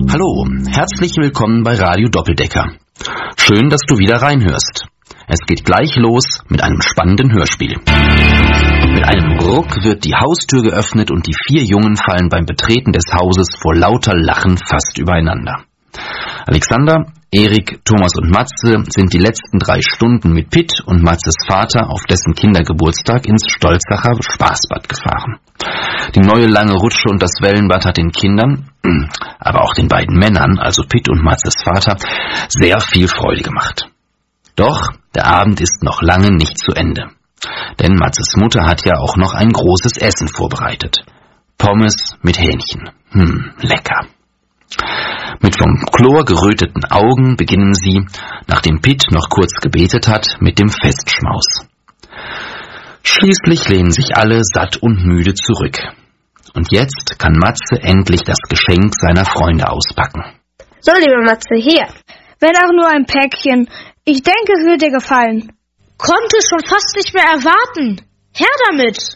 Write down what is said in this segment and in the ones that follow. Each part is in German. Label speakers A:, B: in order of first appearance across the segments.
A: Hallo, herzlich willkommen bei Radio Doppeldecker. Schön, dass du wieder reinhörst. Es geht gleich los mit einem spannenden Hörspiel. Mit einem Ruck wird die Haustür geöffnet und die 4 Jungen fallen beim Betreten des Hauses vor lauter Lachen fast übereinander. Alexander, Erik, Thomas und Matze sind die letzten 3 Stunden mit Pitt und Matzes Vater auf dessen Kindergeburtstag ins Stolzacher Spaßbad gefahren. Die neue lange Rutsche und das Wellenbad hat den Kindern, aber auch den beiden Männern, also Pitt und Matzes Vater, sehr viel Freude gemacht. Doch der Abend ist noch lange nicht zu Ende. Denn Matzes Mutter hat ja auch noch ein großes Essen vorbereitet. Pommes mit Hähnchen. Lecker. Mit vom Chlor geröteten Augen beginnen sie, nachdem Pitt noch kurz gebetet hat, mit dem Festschmaus. Schließlich lehnen sich alle satt und müde zurück. Und jetzt kann Matze endlich das Geschenk seiner Freunde auspacken.
B: So, lieber Matze, hier.
C: Wenn auch nur ein Päckchen. Ich denke, es wird dir gefallen.
D: Konnte schon fast nicht mehr erwarten. Her damit!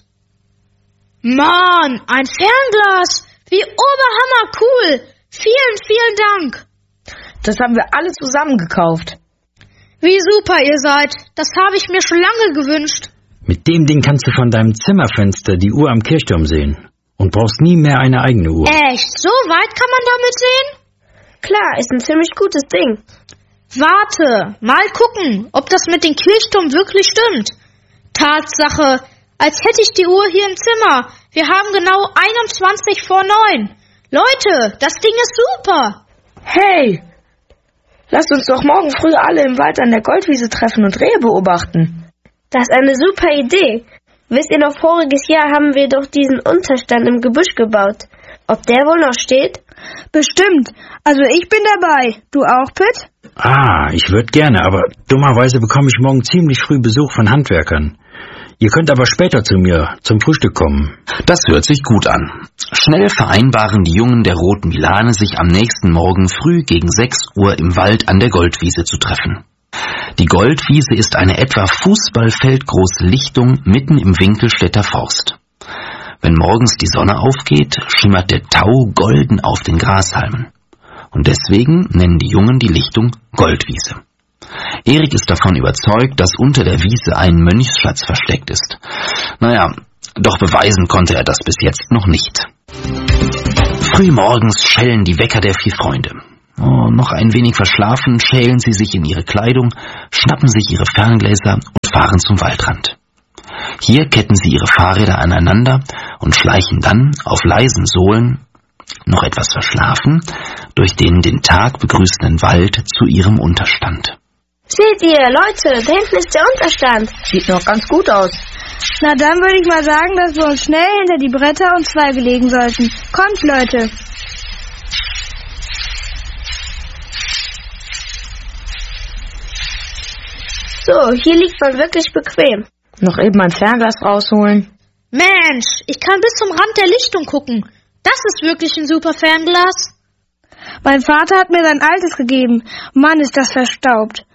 D: Mann, ein Fernglas! Wie oberhammer cool! Vielen, vielen Dank!
E: Das haben wir alle zusammen gekauft.
D: Wie super ihr seid! Das habe ich mir schon lange gewünscht.
F: Mit dem Ding kannst du von deinem Zimmerfenster die Uhr am Kirchturm sehen. Und brauchst nie mehr eine eigene Uhr.
D: Echt? So weit kann man damit sehen?
B: Klar, ist ein ziemlich gutes Ding.
D: Warte, mal gucken, ob das mit dem Kirchturm wirklich stimmt. Tatsache, als hätte ich die Uhr hier im Zimmer. Wir haben genau 21 vor 9. Leute, das Ding ist super.
E: Hey, lasst uns doch morgen früh alle im Wald an der Goldwiese treffen und Rehe beobachten.
B: Das ist eine super Idee. Wisst ihr noch, voriges Jahr haben wir doch diesen Unterstand im Gebüsch gebaut. Ob der wohl noch steht?
C: Bestimmt. Also ich bin dabei. Du auch, Pitt?
F: Ich würde gerne, aber dummerweise bekomme ich morgen ziemlich früh Besuch von Handwerkern. Ihr könnt aber später zu mir zum Frühstück kommen.
A: Das hört sich gut an. Schnell vereinbaren die Jungen der Roten Milane, sich am nächsten Morgen früh gegen 6 Uhr im Wald an der Goldwiese zu treffen. Die Goldwiese ist eine etwa fußballfeldgroße Lichtung mitten im Winkelstädter Forst. Wenn morgens die Sonne aufgeht, schimmert der Tau golden auf den Grashalmen. Und deswegen nennen die Jungen die Lichtung Goldwiese. Erik ist davon überzeugt, dass unter der Wiese ein Mönchsschatz versteckt ist. Doch beweisen konnte er das bis jetzt noch nicht. Frühmorgens schellen die Wecker der 4 Freunde. Noch ein wenig verschlafen schälen sie sich in ihre Kleidung, schnappen sich ihre Ferngläser und fahren zum Waldrand. Hier ketten sie ihre Fahrräder aneinander und schleichen dann auf leisen Sohlen, noch etwas verschlafen, durch den Tag begrüßenden Wald zu ihrem Unterstand.
B: Seht ihr, Leute, da hinten ist der Unterstand.
E: Sieht noch ganz gut aus.
C: Na, dann würde ich mal sagen, dass wir uns schnell hinter die Bretter und Zweige legen sollten. Kommt, Leute.
B: So, hier liegt man wirklich bequem.
E: Noch eben ein Fernglas rausholen.
D: Mensch, ich kann bis zum Rand der Lichtung gucken. Das ist wirklich ein super Fernglas.
C: Mein Vater hat mir sein altes gegeben. Mann, ist das verstaubt.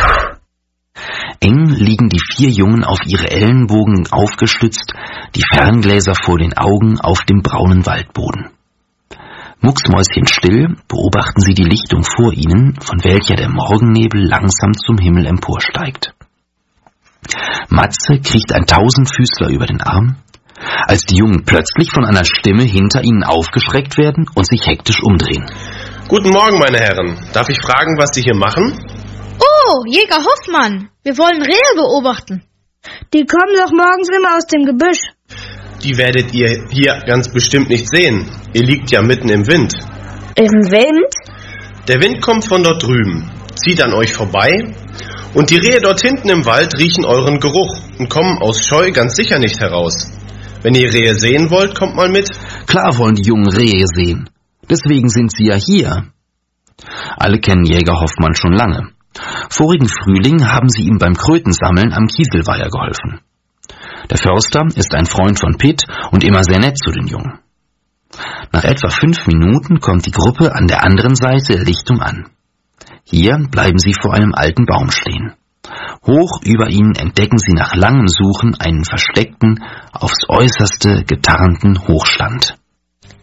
A: Eng liegen die 4 Jungen auf ihre Ellenbogen aufgestützt, die Ferngläser vor den Augen auf dem braunen Waldboden. Mucksmäuschenstill beobachten sie die Lichtung vor ihnen, von welcher der Morgennebel langsam zum Himmel emporsteigt. Matze kriecht ein Tausendfüßler über den Arm, als die Jungen plötzlich von einer Stimme hinter ihnen aufgeschreckt werden und sich hektisch umdrehen.
G: Guten Morgen, meine Herren. Darf ich fragen, was Sie hier machen?
D: Oh, Jäger Hoffmann, wir wollen Rehe beobachten.
C: Die kommen doch morgens immer aus dem Gebüsch.
G: Die werdet ihr hier ganz bestimmt nicht sehen. Ihr liegt ja mitten im Wind.
B: Im Wind?
G: Der Wind kommt von dort drüben, zieht an euch vorbei und die Rehe dort hinten im Wald riechen euren Geruch und kommen aus Scheu ganz sicher nicht heraus. Wenn ihr Rehe sehen wollt, kommt mal mit.
A: Klar wollen die Jungen Rehe sehen. Deswegen sind sie ja hier. Alle kennen Jäger Hoffmann schon lange. Vorigen Frühling haben sie ihm beim Krötensammeln am Kieselweiher geholfen. Der Förster ist ein Freund von Pitt und immer sehr nett zu den Jungen. Nach etwa 5 Minuten kommt die Gruppe an der anderen Seite der Lichtung an. Hier bleiben sie vor einem alten Baum stehen. Hoch über ihnen entdecken sie nach langem Suchen einen versteckten, aufs Äußerste getarnten Hochstand.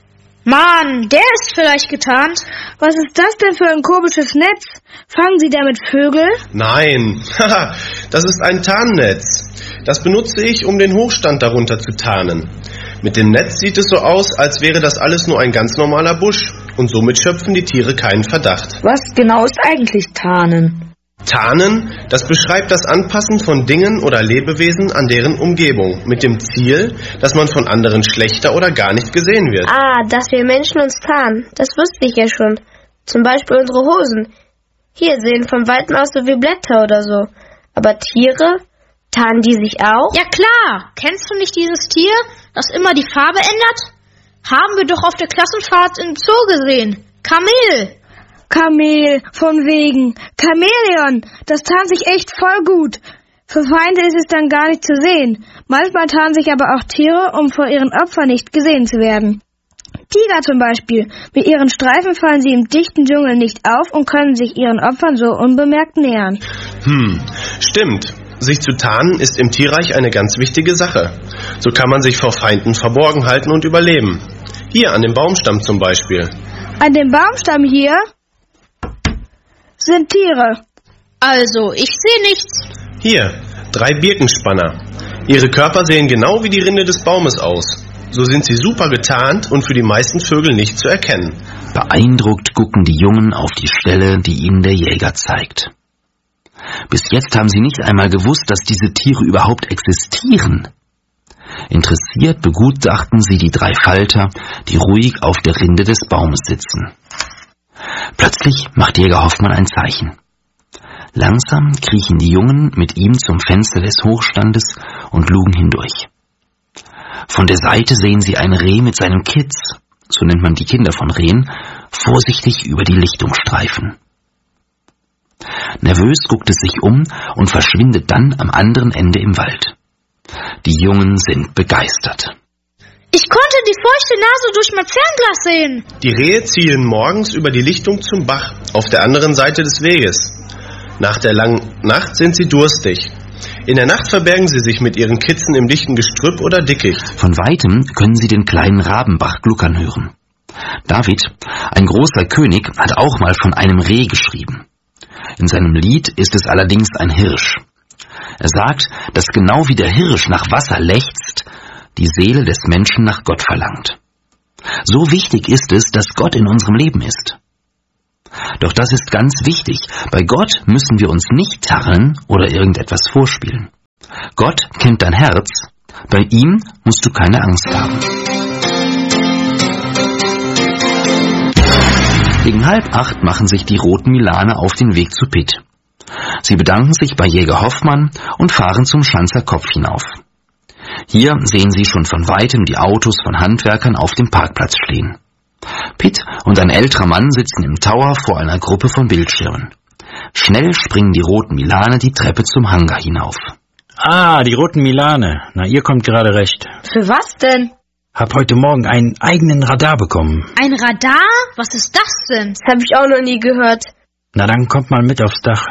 D: Mann, der ist vielleicht getarnt.
C: Was ist das denn für ein komisches Netz? Fangen Sie damit Vögel?
G: Nein, das ist ein Tarnnetz. Das benutze ich, um den Hochstand darunter zu tarnen. Mit dem Netz sieht es so aus, als wäre das alles nur ein ganz normaler Busch. Und somit schöpfen die Tiere keinen Verdacht.
E: Was genau ist eigentlich Tarnen?
G: Tarnen, das beschreibt das Anpassen von Dingen oder Lebewesen an deren Umgebung, mit dem Ziel, dass man von anderen schlechter oder gar nicht gesehen wird.
B: Ah, dass wir Menschen uns tarnen, das wusste ich ja schon. Zum Beispiel unsere Hosen. Hier sehen von Weitem aus so wie Blätter oder so. Aber Tiere, tarnen die sich auch?
D: Ja klar, kennst du nicht dieses Tier, das immer die Farbe ändert? Haben wir doch auf der Klassenfahrt im Zoo gesehen. Kamel.
C: Kamel, von wegen. Chamäleon, das tarnt sich echt voll gut. Für Feinde ist es dann gar nicht zu sehen. Manchmal tarnen sich aber auch Tiere, um vor ihren Opfern nicht gesehen zu werden. Tiger zum Beispiel. Mit ihren Streifen fallen sie im dichten Dschungel nicht auf und können sich ihren Opfern so unbemerkt nähern.
G: Stimmt. Sich zu tarnen ist im Tierreich eine ganz wichtige Sache. So kann man sich vor Feinden verborgen halten und überleben. Hier an dem Baumstamm zum Beispiel.
C: An dem Baumstamm hier sind Tiere.
D: Also, ich sehe nichts.
G: Hier, 3 Birkenspanner. Ihre Körper sehen genau wie die Rinde des Baumes aus. So sind sie super getarnt und für die meisten Vögel nicht zu erkennen.
A: Beeindruckt gucken die Jungen auf die Stelle, die ihnen der Jäger zeigt. Bis jetzt haben sie nicht einmal gewusst, dass diese Tiere überhaupt existieren. Interessiert begutachten sie die 3 Falter, die ruhig auf der Rinde des Baumes sitzen. Plötzlich macht Jäger Hoffmann ein Zeichen. Langsam kriechen die Jungen mit ihm zum Fenster des Hochstandes und lugen hindurch. Von der Seite sehen sie ein Reh mit seinem Kitz, so nennt man die Kinder von Rehen, vorsichtig über die Lichtung streifen. Nervös guckt es sich um und verschwindet dann am anderen Ende im Wald. Die Jungen sind begeistert.
D: Ich konnte die feuchte Nase durch mein Fernglas sehen.
G: Die Rehe zielen morgens über die Lichtung zum Bach, auf der anderen Seite des Weges. Nach der langen Nacht sind sie durstig. In der Nacht verbergen sie sich mit ihren Kitzen im dichten Gestrüpp oder Dickicht.
A: Von Weitem können sie den kleinen Rabenbach gluckern hören. David, ein großer König, hat auch mal von einem Reh geschrieben. In seinem Lied ist es allerdings ein Hirsch. Er sagt, dass genau wie der Hirsch nach Wasser lechzt, die Seele des Menschen nach Gott verlangt. So wichtig ist es, dass Gott in unserem Leben ist. Doch das ist ganz wichtig. Bei Gott müssen wir uns nicht tarnen oder irgendetwas vorspielen. Gott kennt dein Herz. Bei ihm musst du keine Angst haben. Gegen 7:30 machen sich die roten Milaner auf den Weg zu Pitt. Sie bedanken sich bei Jäger Hoffmann und fahren zum Schanzer Kopf hinauf. Hier sehen sie schon von Weitem die Autos von Handwerkern auf dem Parkplatz stehen. Pitt und ein älterer Mann sitzen im Tower vor einer Gruppe von Bildschirmen. Schnell springen die roten Milane die Treppe zum Hangar hinauf.
F: Ah, die roten Milane. Na, ihr kommt gerade recht.
E: Für was denn?
F: Hab heute Morgen einen eigenen Radar bekommen.
D: Ein Radar? Was ist das denn?
B: Das habe ich auch noch nie gehört.
F: Na, dann kommt mal mit aufs Dach.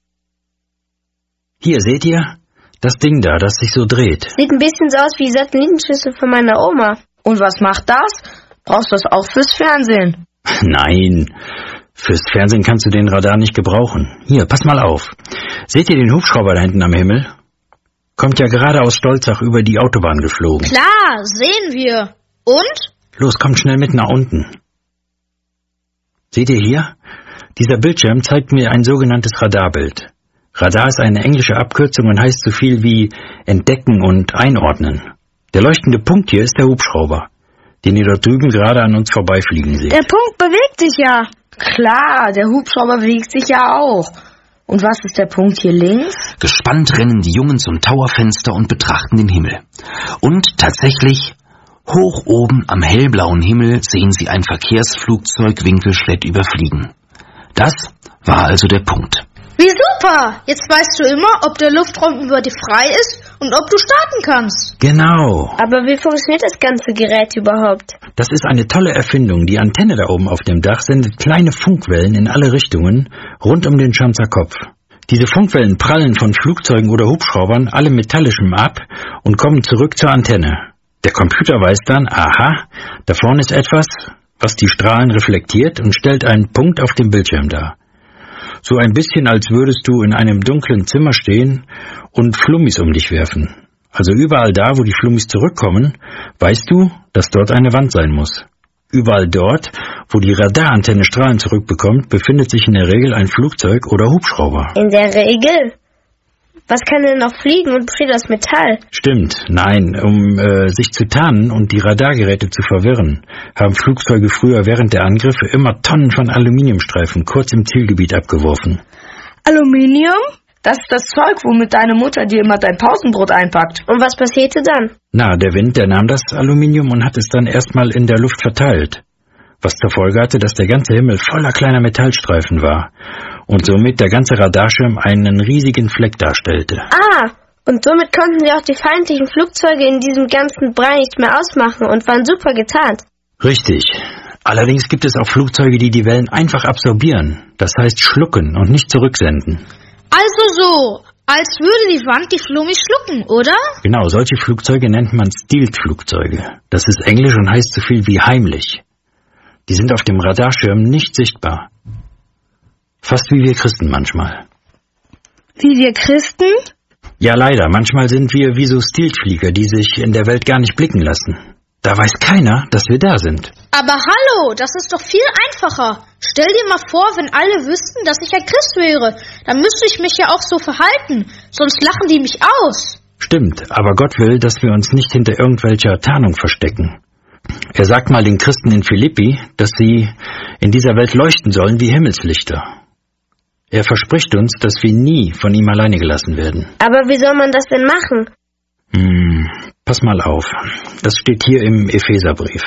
F: Hier, seht ihr? Das Ding da, das sich so dreht.
B: Sieht ein bisschen so aus wie die Satellitenschüssel von meiner Oma.
E: Und was macht das? Brauchst du das auch fürs Fernsehen?
F: Nein, fürs Fernsehen kannst du den Radar nicht gebrauchen. Hier, pass mal auf. Seht ihr den Hubschrauber da hinten am Himmel? Kommt ja gerade aus Stolzach über die Autobahn geflogen.
D: Klar, sehen wir. Und?
F: Los, kommt schnell mit nach unten. Seht ihr hier? Dieser Bildschirm zeigt mir ein sogenanntes Radarbild. Radar ist eine englische Abkürzung und heißt so viel wie entdecken und einordnen. Der leuchtende Punkt hier ist der Hubschrauber, den ihr dort drüben gerade an uns vorbeifliegen seht.
C: Der Punkt bewegt sich ja.
E: Klar, der Hubschrauber bewegt sich ja auch. Und was ist der Punkt hier links?
A: Gespannt rennen die Jungen zum Towerfenster und betrachten den Himmel. Und tatsächlich, hoch oben am hellblauen Himmel sehen sie ein Verkehrsflugzeug Winkelschlett überfliegen. Das war also der Punkt.
D: Wie super! Jetzt weißt du immer, ob der Luftraum über dir frei ist und ob du starten kannst.
F: Genau.
B: Aber wie funktioniert das ganze Gerät überhaupt?
F: Das ist eine tolle Erfindung. Die Antenne da oben auf dem Dach sendet kleine Funkwellen in alle Richtungen rund um den Schanzer Kopf. Diese Funkwellen prallen von Flugzeugen oder Hubschraubern alle Metallischem ab und kommen zurück zur Antenne. Der Computer weiß dann, aha, da vorne ist etwas, was die Strahlen reflektiert und stellt einen Punkt auf dem Bildschirm dar. So ein bisschen, als würdest du in einem dunklen Zimmer stehen und Flummis um dich werfen. Also überall da, wo die Flummis zurückkommen, weißt du, dass dort eine Wand sein muss. Überall dort, wo die Radarantenne Strahlen zurückbekommt, befindet sich in der Regel ein Flugzeug oder Hubschrauber.
B: In der Regel? Was kann denn noch fliegen und besteht aus Metall?
F: Stimmt, nein, um sich zu tarnen und die Radargeräte zu verwirren, haben Flugzeuge früher während der Angriffe immer Tonnen von Aluminiumstreifen kurz im Zielgebiet abgeworfen.
C: Aluminium?
E: Das ist das Zeug, womit deine Mutter dir immer dein Pausenbrot einpackt.
B: Und was passierte dann?
F: Na, der Wind, der nahm das Aluminium und hat es dann erstmal in der Luft verteilt, was zur Folge hatte, dass der ganze Himmel voller kleiner Metallstreifen war und somit der ganze Radarschirm einen riesigen Fleck darstellte.
B: Ah, und somit konnten sie auch die feindlichen Flugzeuge in diesem ganzen Brei nicht mehr ausmachen und waren super getarnt.
F: Richtig. Allerdings gibt es auch Flugzeuge, die die Wellen einfach absorbieren, das heißt schlucken und nicht zurücksenden.
D: Also so, als würde die Wand die Flummis schlucken, oder?
F: Genau, solche Flugzeuge nennt man Stealth-Flugzeuge. Das ist Englisch und heißt so viel wie heimlich. Die sind auf dem Radarschirm nicht sichtbar. Fast wie wir Christen manchmal.
C: Wie wir Christen?
F: Ja, leider. Manchmal sind wir wie so Stealth-Flieger, die sich in der Welt gar nicht blicken lassen. Da weiß keiner, dass wir da sind.
D: Aber hallo, das ist doch viel einfacher. Stell dir mal vor, wenn alle wüssten, dass ich ein Christ wäre. Dann müsste ich mich ja auch so verhalten. Sonst lachen die mich aus.
F: Stimmt, aber Gott will, dass wir uns nicht hinter irgendwelcher Tarnung verstecken. Er sagt mal den Christen in Philippi, dass sie in dieser Welt leuchten sollen wie Himmelslichter. Er verspricht uns, dass wir nie von ihm alleine gelassen werden.
B: Aber wie soll man das denn machen?
F: Pass mal auf. Das steht hier im Epheserbrief.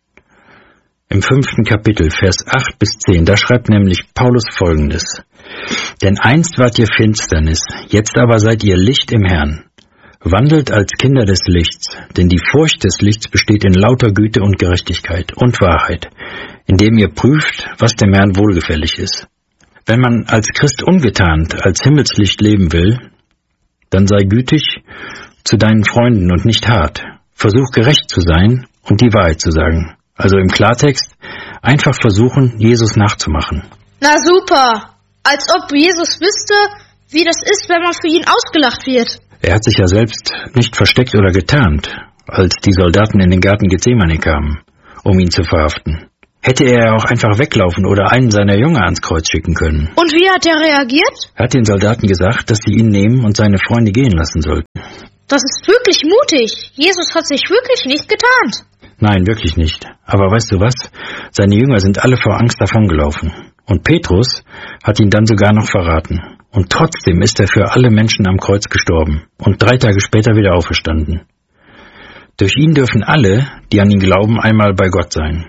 F: Im 5. Kapitel, Vers 8 bis 10, da schreibt nämlich Paulus Folgendes. Denn einst wart ihr Finsternis, jetzt aber seid ihr Licht im Herrn. Wandelt als Kinder des Lichts, denn die Furcht des Lichts besteht in lauter Güte und Gerechtigkeit und Wahrheit, indem ihr prüft, was dem Herrn wohlgefällig ist. Wenn man als Christ ungetarnt, als Himmelslicht leben will, dann sei gütig zu deinen Freunden und nicht hart. Versuch gerecht zu sein und die Wahrheit zu sagen. Also im Klartext, einfach versuchen, Jesus nachzumachen.
D: Na super, als ob Jesus wüsste, wie das ist, wenn man für ihn ausgelacht wird.
F: Er hat sich ja selbst nicht versteckt oder getarnt, als die Soldaten in den Garten Gethsemane kamen, um ihn zu verhaften. Hätte er auch einfach weglaufen oder einen seiner Jünger ans Kreuz schicken können.
D: Und wie hat er reagiert?
F: Er hat den Soldaten gesagt, dass sie ihn nehmen und seine Freunde gehen lassen sollten.
D: Das ist wirklich mutig. Jesus hat sich wirklich nicht getarnt.
F: Nein, wirklich nicht. Aber weißt du was? Seine Jünger sind alle vor Angst davongelaufen. Und Petrus hat ihn dann sogar noch verraten. Und trotzdem ist er für alle Menschen am Kreuz gestorben und 3 Tage später wieder auferstanden. Durch ihn dürfen alle, die an ihn glauben, einmal bei Gott sein.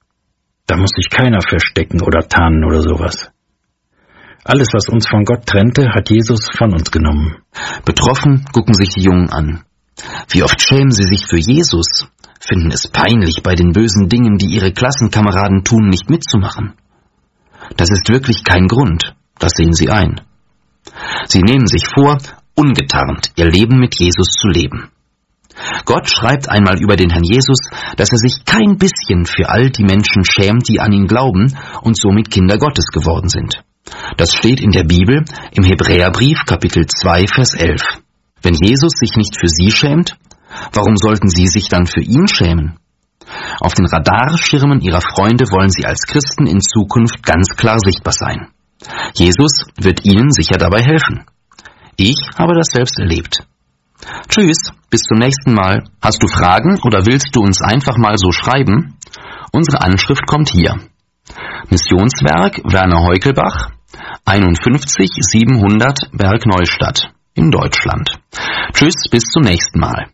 F: Da muss sich keiner verstecken oder tarnen oder sowas. Alles, was uns von Gott trennte, hat Jesus von uns genommen.
A: Betroffen gucken sich die Jungen an. Wie oft schämen sie sich für Jesus, finden es peinlich, bei den bösen Dingen, die ihre Klassenkameraden tun, nicht mitzumachen. Das ist wirklich kein Grund, das sehen sie ein. Sie nehmen sich vor, ungetarnt ihr Leben mit Jesus zu leben. Gott schreibt einmal über den Herrn Jesus, dass er sich kein bisschen für all die Menschen schämt, die an ihn glauben und somit Kinder Gottes geworden sind. Das steht in der Bibel im Hebräerbrief Kapitel 2, Vers 11. Wenn Jesus sich nicht für sie schämt, warum sollten sie sich dann für ihn schämen? Auf den Radarschirmen ihrer Freunde wollen sie als Christen in Zukunft ganz klar sichtbar sein. Jesus wird ihnen sicher dabei helfen. Ich habe das selbst erlebt. Tschüss, bis zum nächsten Mal. Hast du Fragen oder willst du uns einfach mal so schreiben? Unsere Anschrift kommt hier. Missionswerk Werner Heukelbach, 51 700 Bergneustadt in Deutschland. Tschüss, bis zum nächsten Mal.